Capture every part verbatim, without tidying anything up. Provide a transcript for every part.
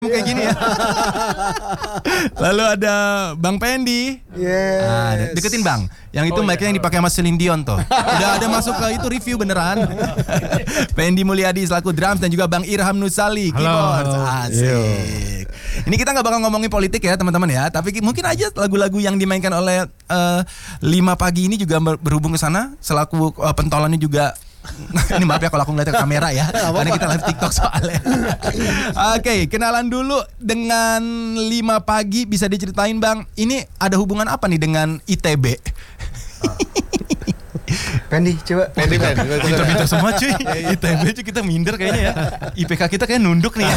kayak gini ya. Lalu ada Bang Pendi. Yes. Nah, deketin Bang. Yang itu oh, mic-nya iya. yang dipakai sama Celine Dion tuh. Udah ada masuk ke itu review beneran. Pendi Mulyadi selaku drums dan juga Bang Irham Nusali keyboards. Asik. Ini kita nggak bakal ngomongin politik ya teman-teman ya. Tapi mungkin aja lagu-lagu yang dimainkan oleh uh, lima pagi ini juga berhubung ke sana. Selaku uh, pentolannya juga. Ini maaf ya kalau aku ngeliat ke kamera ya, karena kita live TikTok soalnya. Oke, okay, kenalan dulu dengan lima pagi. Bisa diceritain Bang, ini ada hubungan apa nih dengan I T B? Pendi, coba. Pendi, Pendi. Pintar-pintar semua cuy. I T B cuy, kita minder kayaknya ya. I P K kita kayak nunduk nih ya.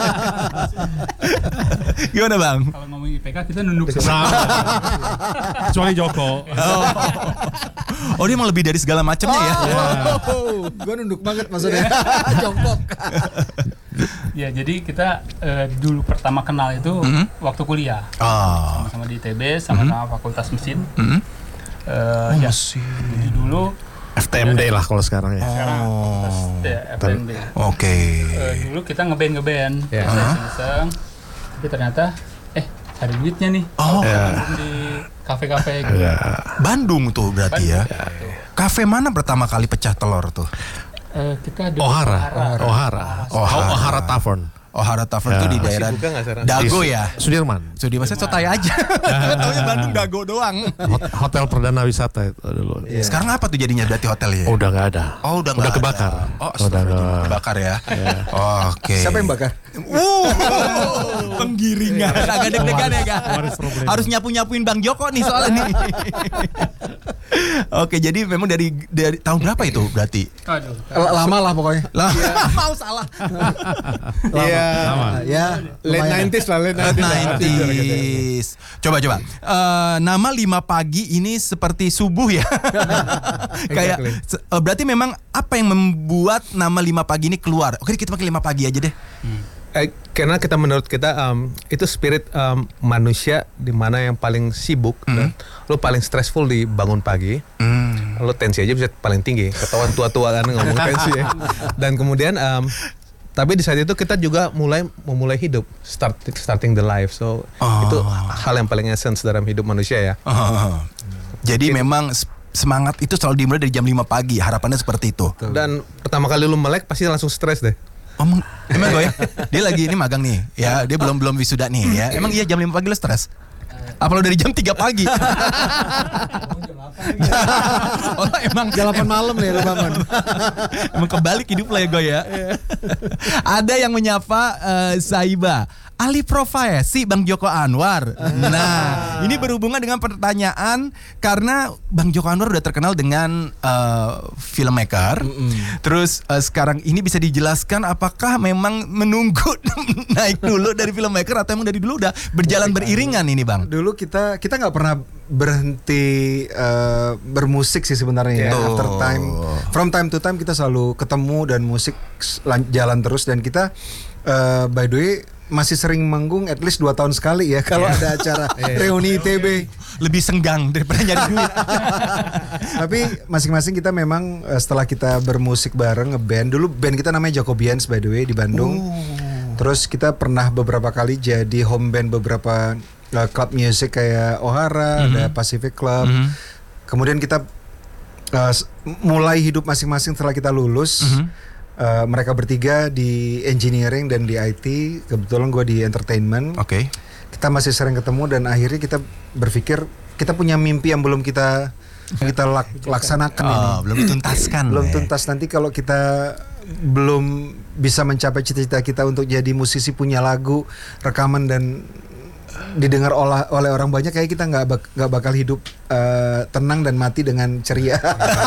Gimana Bang? Kalau ngomong I P K kita nunduk semua. Kecuali Joko. Oh. Oh dia emang lebih dari segala macamnya ya. Oh, yeah. Gue nunduk banget maksudnya. Jongkok. Ya jadi kita uh, dulu pertama kenal itu mm-hmm. waktu kuliah. Oh. Sama-sama di I T B, sama-sama mm-hmm. Fakultas Mesin. Mm-hmm. Uh, oh, ya, jadi dulu F T M D lah kalau sekarang ya. Sekarang Fakultas ya, F T M D. Oke. Okay. Uh, dulu kita ngeband ngeband, yeah. iseng-iseng. Tapi ternyata eh ada duitnya nih. Oh. Yeah. Di kafe-kafe gitu. Yeah. Bandung tuh berarti Bandung, ya. Ya. Kafe mana pertama kali pecah telur tuh? Uh, kita di Ohara. Ohara. Ohara. Ohara. Ohara Tavern. Ohara Tavern itu ya. Di daerah Dago ya. Sudirman. Sudirman saya cotai aja. Taunya Bandung Dago doang. Hotel Perdana Wisata itu dulu. Yeah. Sekarang apa tuh jadinya berarti hotelnya? Oh, udah nggak ada. Oh udah udah nggak kebakar. Ada. Oh udah kebakar ya. Yeah. Oh, oke. Okay. Siapa yang bakar? Uh, penggiringan. Agak deg-degan ya kan. Harus nyapu-nyapuin Bang Joko nih soalnya nih. Oke, jadi memang dari dari tahun berapa itu berarti? Aduh. Lama lah pokoknya. Lah, mau salah. Iya. Ya, late nineties lah, late nineties. Coba coba. Uh, nama lima pagi ini seperti subuh ya. Kayak uh, berarti memang apa yang membuat nama lima pagi ini keluar? Oke, kita pakai lima pagi aja deh. Hmm. Eh, karena kita menurut kita um, itu spirit um, manusia di mana yang paling sibuk mm. dan lo paling stressful di bangun pagi, mm. lo tensi aja bisa paling tinggi, ketahuan tua-tua kan ngomong tensi ya. Dan kemudian um, tapi di saat itu kita juga mulai memulai hidup, start starting the life, so oh. itu hal yang paling essence dalam hidup manusia ya. Oh. Jadi It, memang semangat itu selalu dimulai dari jam lima pagi, harapannya seperti itu. Dan pertama kali lo melek pasti langsung stres deh. Oh, emang gue ya? Dia lagi ini magang nih, ya dia belum belum wisuda nih, ya. Emang iya jam lima pagi lo stres? Apa lo dari jam tiga pagi? Oh emang jam delapan malam nih lo bangun. Emang kebalik hidup lo ya gue ya. Ada yang menyapa uh, Saiba, ahli profesi Bang Joko Anwar. Nah, ini berhubungan dengan pertanyaan karena Bang Joko Anwar udah terkenal dengan uh, filmmaker. Mm-hmm. Terus uh, sekarang ini bisa dijelaskan apakah memang menunggu naik dulu dari filmmaker atau emang dari dulu udah berjalan beriringan ini Bang? Dulu kita kita nggak pernah berhenti uh, bermusik sih sebenarnya ya. After time, from time to time kita selalu ketemu dan musik jalan terus dan kita uh, by the way masih sering manggung at least dua tahun sekali ya kalau yeah. ada acara reuni I T B. Lebih senggang daripada nyari duit. Tapi masing-masing kita memang uh, setelah kita bermusik bareng ngeband, dulu band kita namanya Jacobians by the way di Bandung. Oh. Terus kita pernah beberapa kali jadi home band beberapa uh, club music kayak Ohara, mm-hmm. ada Pacific Club. Mm-hmm. Kemudian kita uh, mulai hidup masing-masing setelah kita lulus. Mm-hmm. Uh, mereka bertiga di engineering dan di I T, kebetulan gue di entertainment. Oke. Okay. Kita masih sering ketemu dan akhirnya kita berpikir kita punya mimpi yang belum kita kita lak, laksanakan oh, ini. Belum dituntaskan. Belum tuntas. Nanti kalau kita belum bisa mencapai cita-cita kita untuk jadi musisi, punya lagu, rekaman dan didengar oleh oleh orang banyak, kayak kita nggak bak, nggak bakal hidup uh, tenang dan mati dengan ceria.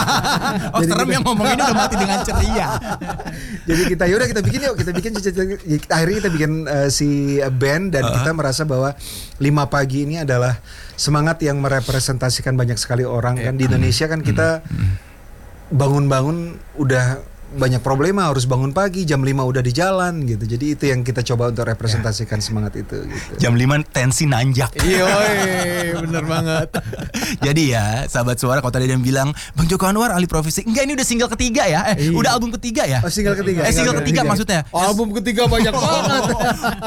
Oh serem yang ngomong ini udah mati dengan ceria. Jadi kita yaudah kita bikin yuk kita bikin akhirnya kita bikin uh, si band dan uh-huh. kita merasa bahwa lima pagi ini adalah semangat yang merepresentasikan banyak sekali orang yeah. kan di Indonesia kan kita bangun-bangun udah banyak problema, harus bangun pagi jam lima udah di jalan gitu. Jadi itu yang kita coba untuk representasikan ya. Semangat itu gitu. Jam lima tensi nanjak. Iya, bener banget. Jadi ya, sahabat suara kalau tadi dia bilang Bang Joko Anwar ahli profesi. Enggak, ini udah single ketiga ya. Eh, iya. Udah album ketiga ya? Oh, single ketiga. Eh, single ketiga, ketiga maksudnya. Oh, album ketiga banyak banget.